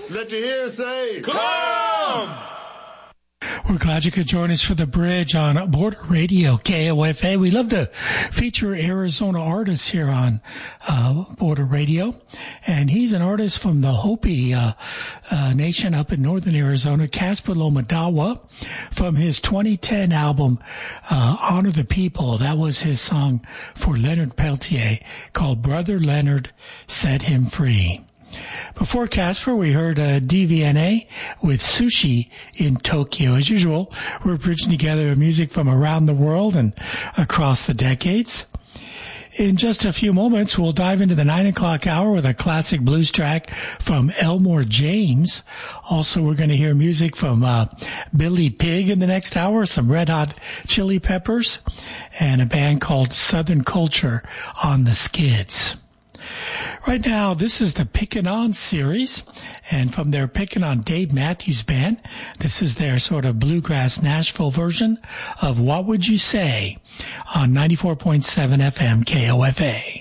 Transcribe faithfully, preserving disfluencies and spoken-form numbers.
Let your hear say, come! We're glad you could join us for The Bridge on Border Radio, K O F A. We love to feature Arizona artists here on uh, Border Radio. And he's an artist from the Hopi uh, uh, Nation up in northern Arizona, Casper Lomadawa, from his twenty ten album, uh, Honor the People. That was his song for Leonard Peltier called Brother Leonard Set Him Free. Before Casper, we heard uh, D V N A with Sushi in Tokyo. As usual, we're bridging together music from around the world and across the decades. In just a few moments, we'll dive into the nine o'clock hour with a classic blues track from Elmore James. Also, we're going to hear music from uh, Billy Pig in the next hour, some Red Hot Chili Peppers, and a band called Southern Culture on the Skids. Right now, this is the Pickin' On series, and from their Pickin' On Dave Matthews Band, this is their sort of bluegrass Nashville version of What Would You Say on ninety-four point seven F M K O F A.